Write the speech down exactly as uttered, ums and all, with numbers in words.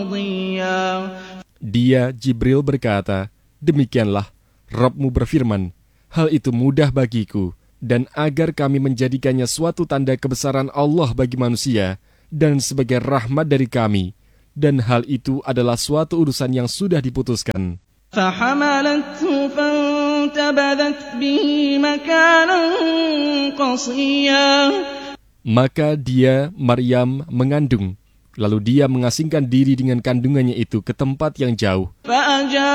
Dia, Jibril, berkata, demikianlah, Rabbmu berfirman, hal itu mudah bagiku, dan agar kami menjadikannya suatu tanda kebesaran Allah bagi manusia, dan sebagai rahmat dari kami, dan hal itu adalah suatu urusan yang sudah diputuskan. Maka dia, Maryam, mengandung. Lalu dia mengasingkan diri dengan kandungannya itu ke tempat yang jauh.